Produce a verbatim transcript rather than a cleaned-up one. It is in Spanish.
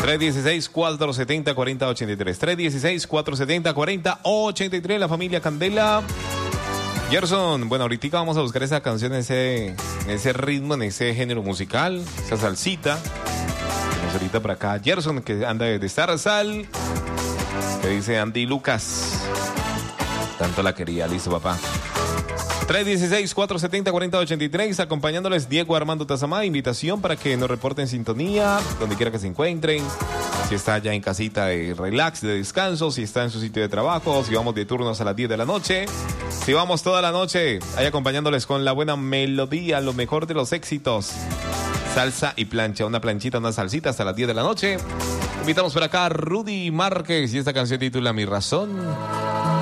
tres uno seis, cuatro siete cero, cuatro cero ocho tres. tres uno seis, cuatro siete cero, cuatro cero ocho tres. La familia Candela. Gerson, bueno, ahorita vamos a buscar esa canción en ese, en ese ritmo, en ese género musical, esa salsita. Tenemos ahorita por acá Gerson, que anda de Star Sal, que dice Andy Lucas. Tanto la quería, listo, papá. tres uno seis, cuatro siete cero, cuatro cero ocho tres, acompañándoles Diego Armando Tazamá. Invitación para que nos reporten sintonía, donde quiera que se encuentren. Si está ya en casita de relax, de descanso, si está en su sitio de trabajo, si vamos de turnos a las diez de la noche, si vamos toda la noche, ahí acompañándoles con la buena melodía, lo mejor de los éxitos. Salsa y plancha, una planchita, una salsita hasta las diez de la noche. Invitamos por acá a Rudy Márquez y esta canción titula Mi Razón.